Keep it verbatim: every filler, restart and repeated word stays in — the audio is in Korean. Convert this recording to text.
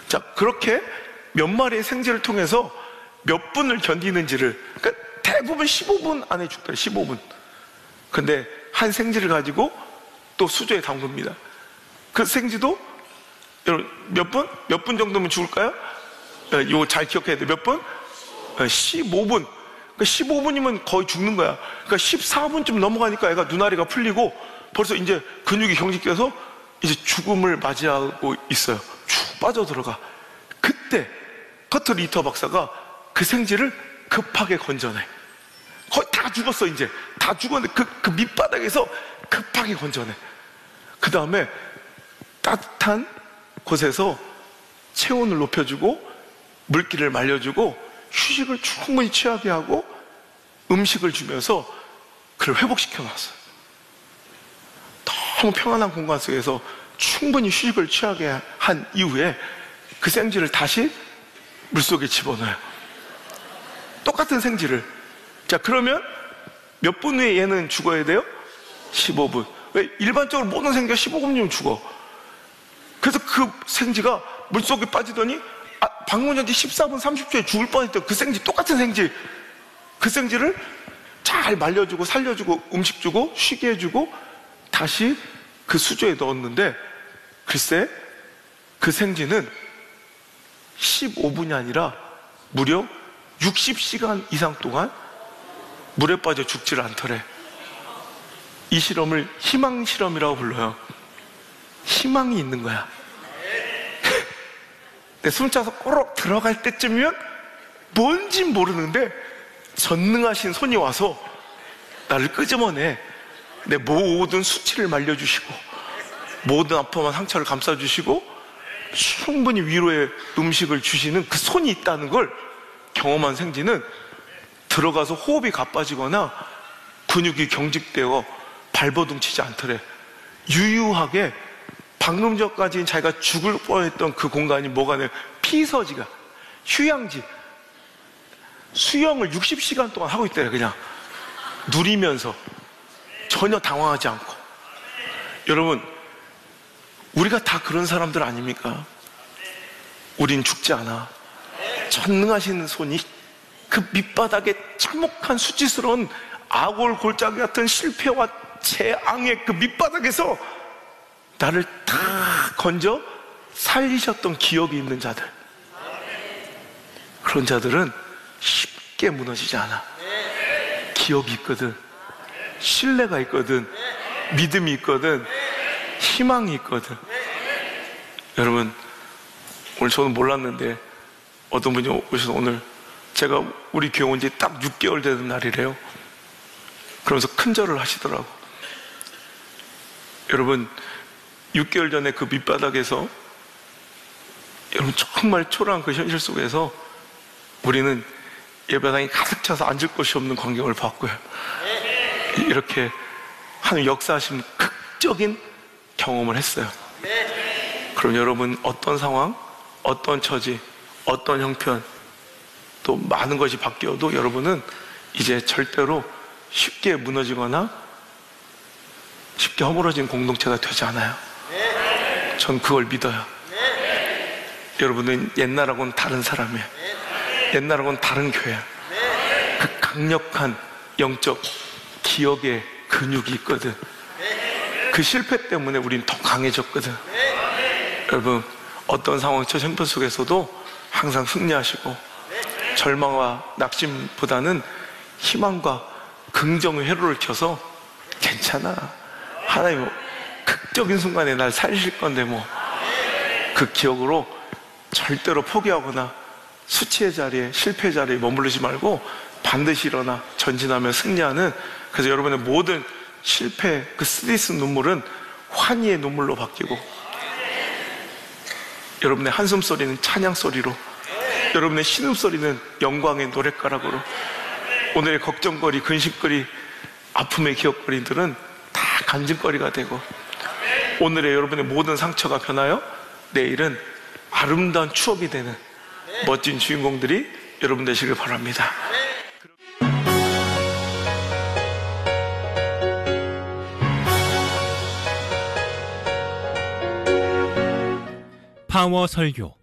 자, 그렇게 몇 마리의 생쥐를 통해서 몇 분을 견디는지를, 그러니까 대부분 십오 분 안에 죽더래. 십오 분. 근데 한 생쥐를 가지고 또 수조에 담급니다. 그 생쥐도 여러분 몇 분? 몇 분 정도면 죽을까요? 이거 잘 기억해야 돼. 몇 분? 십오 분. 그러니까 십오 분이면 거의 죽는 거야. 그러니까 십사 분쯤 넘어가니까 애가 눈알이가 풀리고 벌써 이제 근육이 경직돼서 이제 죽음을 맞이하고 있어요. 쭉 빠져들어가. 그때 커트 리터 박사가 그 생쥐를 급하게 건져내. 거의 다 죽었어. 이제 다 죽었는데 그, 그 밑바닥에서 급하게 건져내. 그 다음에 따뜻한 곳에서 체온을 높여주고 물기를 말려주고 휴식을 충분히 취하게 하고 음식을 주면서 그를 회복시켜 놨어요. 너무 평안한 공간 속에서 충분히 휴식을 취하게 한 이후에 그 생쥐를 다시 물속에 집어넣어요. 똑같은 생쥐를. 자, 그러면 몇 분 후에 얘는 죽어야 돼요? 십오 분. 왜? 일반적으로 모든 생쥐가 십오 분이면 죽어. 그래서 그 생쥐가 물속에 빠지더니 아, 방금 전에 십사 분 삼십 초에 죽을 뻔했던 그 생쥐, 똑같은 생쥐, 그 생쥐를 잘 말려주고 살려주고 음식 주고 쉬게 해주고 다시 그 수조에 넣었는데, 글쎄 그 생쥐는 십오 분이 아니라 무려 육십 시간 이상 동안 물에 빠져 죽지를 않더래. 이 실험을 희망 실험이라고 불러요. 희망이 있는 거야. 내 숨 차서 꼬록 들어갈 때쯤이면 뭔지 모르는데 전능하신 손이 와서 나를 끄집어내. 내 모든 수치를 말려주시고 모든 아픔과 상처를 감싸주시고 충분히 위로의 음식을 주시는 그 손이 있다는 걸 경험한 생쥐는 들어가서 호흡이 가빠지거나 근육이 경직되어 발버둥치지 않더래. 유유하게 방금 전까지는 자기가 죽을 뻔했던 그 공간이 뭐가 돼? 피서지가, 휴양지, 수영을 육십 시간 동안 하고 있대요. 그냥 누리면서 전혀 당황하지 않고. 여러분, 우리가 다 그런 사람들 아닙니까? 우린 죽지 않아. 전능하신 손이 그 밑바닥에 참혹한 수치스러운 아골 골짜기 같은 실패와 재앙의 그 밑바닥에서 나를 다 건져 살리셨던 기억이 있는 자들, 그런 자들은 쉽게 무너지지 않아. 기억이 있거든, 신뢰가 있거든, 믿음이 있거든, 희망이 있거든. 여러분, 오늘 저는 몰랐는데 어떤 분이 오셔서 오늘 제가 우리 교회 온 지 딱 육 개월 되는 날이래요. 그러면서 큰절을 하시더라고. 여러분, 육 개월 전에 그 밑바닥에서, 여러분 정말 초라한 그 현실 속에서 우리는 예배당이 가득 차서 앉을 곳이 없는 광경을 봤고요. 이렇게 하나님 역사하신 극적인 경험을 했어요. 그럼 여러분, 어떤 상황, 어떤 처지, 어떤 형편, 또 많은 것이 바뀌어도 여러분은 이제 절대로 쉽게 무너지거나 쉽게 허물어진 공동체가 되지 않아요. 전 그걸 믿어요. 여러분은 옛날하고는 다른 사람이에요. 옛날하고는 다른 교회야. 그 강력한 영적 기억의 근육이 있거든. 그 실패 때문에 우린 더 강해졌거든. 여러분, 어떤 상황, 저 형편 속에서도 항상 승리하시고 절망과 낙심보다는 희망과 긍정의 회로를 켜서 괜찮아, 하나님 극적인 순간에 날 살리실 건데 뭐, 그 기억으로 절대로 포기하거나 수치의 자리에, 실패의 자리에 머무르지 말고 반드시 일어나 전진하며 승리하는, 그래서 여러분의 모든 실패, 그 스트레스 눈물은 환희의 눈물로 바뀌고, 여러분의 한숨소리는 찬양소리로, 여러분의 신음소리는 영광의 노랫가락으로, 오늘의 걱정거리, 근심거리, 아픔의 기억거리들은 다 간증거리가 되고, 오늘의 여러분의 모든 상처가 변하여 내일은 아름다운 추억이 되는 멋진 주인공들이 여러분 되시길 바랍니다. 파워 설교